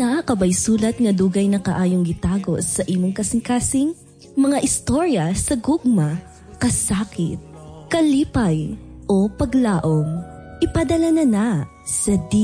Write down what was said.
Naa kabay sulat nga dugay na kaayong gitago sa imong kasing-kasing mga istorya sa gugma, kasakit, kalipay o paglaom. Ipadala na sa